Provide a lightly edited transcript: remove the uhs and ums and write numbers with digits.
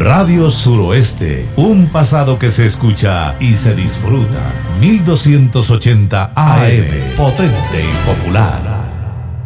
Radio Suroeste, un pasado que se escucha y se disfruta. 1280 AM, potente y popular.